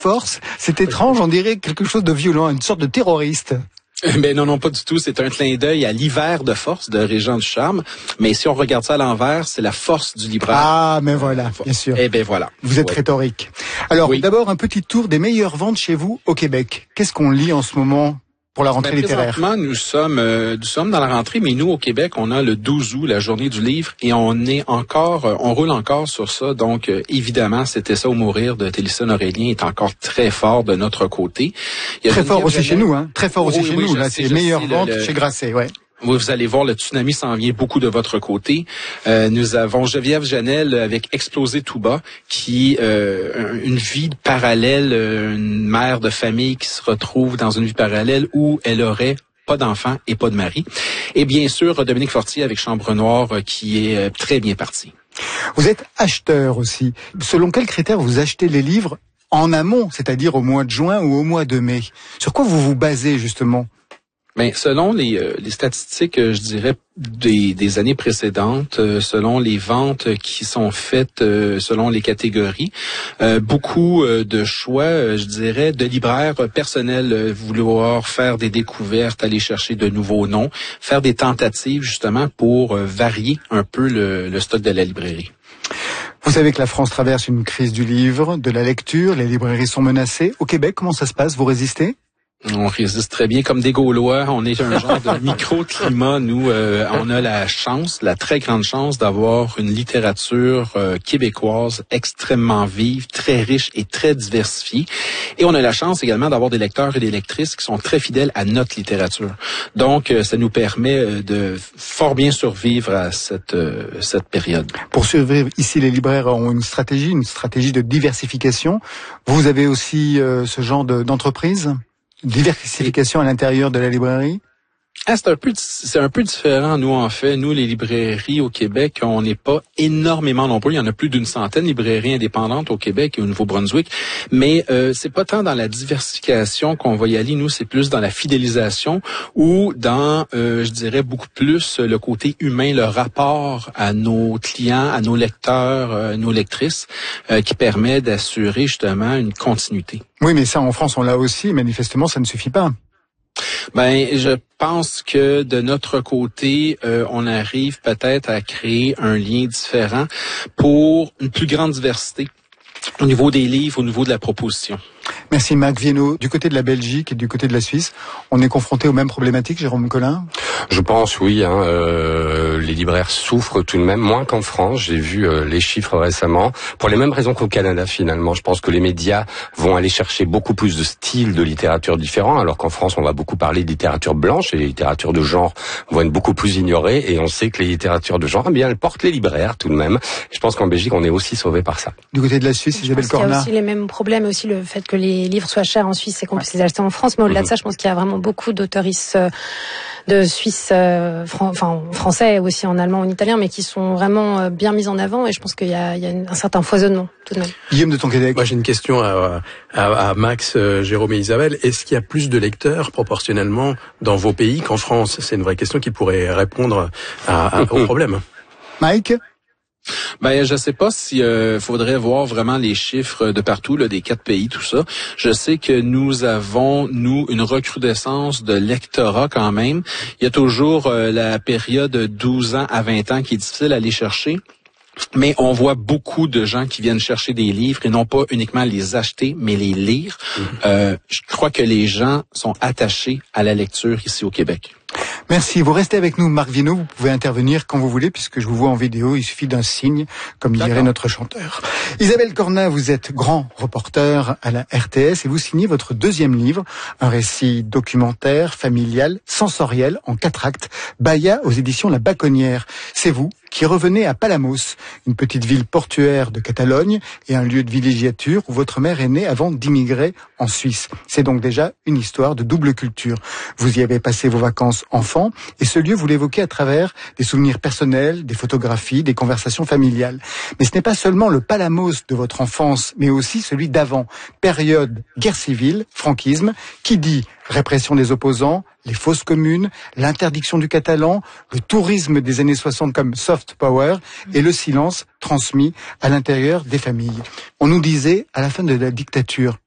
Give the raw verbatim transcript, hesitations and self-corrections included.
Force, c'est étrange, on dirait quelque chose de violent, une sorte de terroriste. Ben non, non, pas du tout. C'est un clin d'œil à l'hiver de force de Régent Ducharme. Mais si on regarde ça à l'envers, c'est la force du libraire. Ah, mais voilà, bien sûr. Eh ben voilà. Vous êtes ouais. rhétorique. Alors, oui. d'abord, un petit tour des meilleures ventes chez vous au Québec. Qu'est-ce qu'on lit en ce moment pour la rentrée ben, littéraire? Présentement, nous sommes, euh, nous sommes dans la rentrée, mais nous, au Québec, on a le douze août, la journée du livre, et on est encore, euh, on roule encore sur ça. Donc, euh, évidemment, C'était ça ou mourir de Télésphone Aurélien est encore très fort de notre côté. Il y a très fort aussi chez nous, hein. Très fort aussi oui, chez oui, nous. Là, sais, c'est les meilleures sais, ventes le, chez Grasset, ouais. Oui, vous allez voir, le tsunami s'en vient beaucoup de votre côté. Euh, nous avons Geneviève Janel avec Exploser tout bas, qui euh, une vie parallèle, une mère de famille qui se retrouve dans une vie parallèle où elle aurait pas d'enfant et pas de mari. Et bien sûr, Dominique Fortier avec Chambre Noire, qui est très bien parti. Vous êtes acheteur aussi. Selon quels critères vous achetez les livres en amont, c'est-à-dire au mois de juin ou au mois de mai? Sur quoi vous vous basez justement? Ben, selon les, euh, les statistiques, euh, je dirais, des, des années précédentes, euh, selon les ventes qui sont faites euh, selon les catégories, euh, beaucoup euh, de choix, euh, je dirais, de libraires personnels, euh, vouloir faire des découvertes, aller chercher de nouveaux noms, faire des tentatives justement pour euh, varier un peu le, le stock de la librairie. Vous savez que la France traverse une crise du livre, de la lecture, les librairies sont menacées. Au Québec, comment ça se passe? Vous résistez? On résiste très bien comme des Gaulois. On est un genre de micro-climat. Nous, euh, on a la chance, la très grande chance d'avoir une littérature euh, québécoise extrêmement vive, très riche et très diversifiée. Et on a la chance également d'avoir des lecteurs et des lectrices qui sont très fidèles à notre littérature. Donc, euh, ça nous permet de fort bien survivre à cette, euh, cette période. Pour survivre, ici, les libraires ont une stratégie, une stratégie de diversification. Vous avez aussi euh, ce genre de, d'entreprise? Diversification à l'intérieur de la librairie? Ah, c'est un peu, c'est un peu différent, nous, en fait. Nous, les librairies au Québec, on n'est pas énormément nombreux. Il y en a plus d'une centaine de librairies indépendantes au Québec et au Nouveau-Brunswick. Mais, euh, c'est pas tant dans la diversification qu'on va y aller. Nous, c'est plus dans la fidélisation ou dans, euh, je dirais, beaucoup plus le côté humain, le rapport à nos clients, à nos lecteurs, euh, nos lectrices, euh, qui permet d'assurer, justement, une continuité. Oui, mais ça, en France, on l'a aussi. Manifestement, ça ne suffit pas. Ben, je pense que de notre côté, euh, on arrive peut-être à créer un lien différent pour une plus grande diversité au niveau des livres, au niveau de la proposition. Merci Marc Viennot. Du côté de la Belgique et du côté de la Suisse, on est confronté aux mêmes problématiques, Jérôme Collin? Je pense, oui. Hein, euh, les libraires souffrent tout de même, moins qu'en France. J'ai vu euh, les chiffres récemment. Pour les mêmes raisons qu'au Canada, finalement. Je pense que les médias vont aller chercher beaucoup plus de styles de littérature différents, alors qu'en France, on va beaucoup parler de littérature blanche et les littératures de genre vont être beaucoup plus ignorées. Et on sait que les littératures de genre, eh bien, elles portent les libraires tout de même. Je pense qu'en Belgique, on est aussi sauvé par ça. Du côté de la Suisse, Isabelle Cornat. Il y a aussi les mêmes problèmes, aussi le fait que les livres soient chers en Suisse et qu'on puisse les acheter en France. Mais au-delà de ça, je pense qu'il y a vraiment beaucoup d'auteuristes de Suisse, euh, fran- enfin français aussi, en allemand, en italien, mais qui sont vraiment euh, bien mis en avant. Et je pense qu'il y a, il y a une, un certain foisonnement tout de même. Guillaume de Tonquédec. Moi, j'ai une question à, à, à Max, euh, Jérôme et Isabelle. Est-ce qu'il y a plus de lecteurs proportionnellement dans vos pays qu'en France? C'est une vraie question qui pourrait répondre à, à, au problème. Mike? Ben, je sais pas si euh, faudrait voir vraiment les chiffres de partout, là, des quatre pays, tout ça. Je sais que nous avons, nous, une recrudescence de lectorat quand même. Il y a toujours euh, la période douze ans à vingt ans qui est difficile à aller chercher. Mais on voit beaucoup de gens qui viennent chercher des livres et non pas uniquement les acheter, mais les lire. Mmh. Euh, je crois que les gens sont attachés à la lecture ici au Québec. Merci. Vous restez avec nous, Marc Viennot. Vous pouvez intervenir quand vous voulez, puisque je vous vois en vidéo. Il suffit d'un signe, comme dirait notre chanteur. Isabelle Cornat, vous êtes grand reporter à la R T S et vous signez votre deuxième livre, un récit documentaire, familial, sensoriel, en quatre actes, Baia aux éditions La Baconnière. C'est vous qui revenez à Palamos, une petite ville portuaire de Catalogne et un lieu de villégiature où votre mère est née avant d'immigrer en Suisse. C'est donc déjà une histoire de double culture. Vous y avez passé vos vacances enfant et ce lieu, vous l'évoquez à travers des souvenirs personnels, des photographies, des conversations familiales. Mais ce n'est pas seulement le Palamos de votre enfance, mais aussi celui d'avant. Période guerre civile, franquisme, qui dit répression des opposants, les fausses communes, l'interdiction du catalan, le tourisme des années soixante comme soft power et le silence transmis à l'intérieur des familles. On nous disait, à la fin de la dictature,